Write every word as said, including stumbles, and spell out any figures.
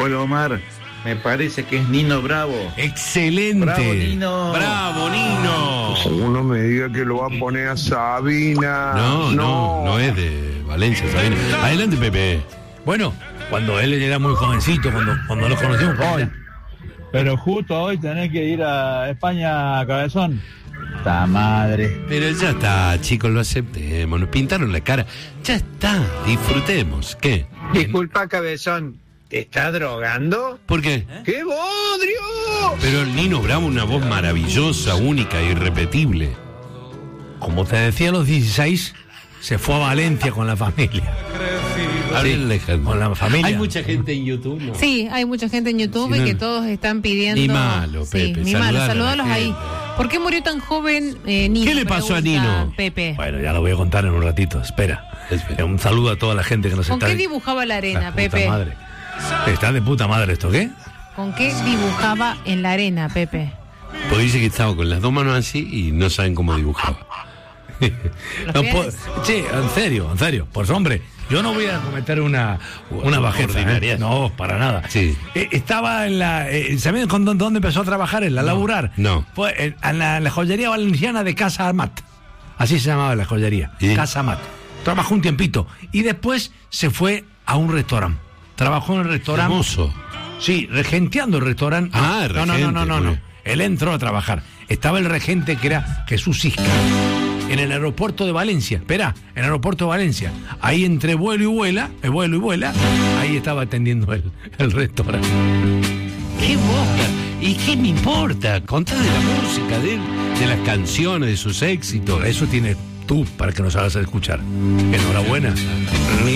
Hola Omar, me parece que es Nino Bravo. Excelente. Bravo Nino. Bravo Nino. Uno me diga que lo va a poner a Sabina. No, no, no, no es de Valencia, Sabina. Adelante, Pepe. Bueno, cuando él era muy jovencito, cuando, cuando lo conocimos. Hoy. Pero justo hoy tenés que ir a España, Cabezón. ¡Ta madre! Pero ya está, chicos, lo aceptemos. Nos pintaron la cara. Ya está, disfrutemos. ¿Qué? Disculpa, Cabezón, ¿te estás drogando? ¿Por qué? ¿Eh? ¡Qué bodrio! Pero el Nino Bravo, una voz maravillosa, única, irrepetible. Como te decía, a los dieciséis se fue a Valencia con la familia. Sí, con la familia. Hay mucha gente en YouTube, ¿no? Sí, hay mucha gente en YouTube Sí, no, y que todos están pidiendo. Ni malo, Pepe. Sí, ni malo, saludalo a la saludalos ahí. gente. ¿Por qué murió tan joven eh, Nino? ¿Qué le pasó a Pregunta Nino? Pepe. Bueno, ya lo voy a contar en un ratito. Espera. Espera. Un saludo a toda la gente que nos ¿Con está... qué dibujaba la arena, La puta Pepe? madre. Está de puta madre esto, ¿qué? ¿Con qué dibujaba en la arena, Pepe? Pues dice que estaba con las dos manos así y no saben cómo dibujaba. No puedo- Che, en serio, en serio. Pues hombre, yo no voy a cometer una, una bajeza. Ordinarias. ¿eh? No, para nada. Sí. Eh, estaba en la... Eh, ¿Saben con dónde dónde empezó a trabajar él? A laburar. no. Fue en, en la, en la joyería valenciana de Casa Amat. Así se llamaba la joyería. ¿Y? Casa Amat. Trabajó un tiempito. Y después se fue a un restaurante. Trabajó en el restaurante. Hermoso. Sí, regenteando el restaurante. Ah, no, no, no, no, no, no, regente, no. Él entró a trabajar. Estaba el regente que era Jesús Isca. En el aeropuerto de Valencia. Espera, en el aeropuerto de Valencia. Ahí entre vuelo y vuela, el vuelo y vuela, ahí estaba atendiendo el, el restaurante. ¿Qué boca? ¿Y qué me importa? Contá de la música, de, de las canciones, de sus éxitos. Eso tienes tú para que nos hagas escuchar. Enhorabuena.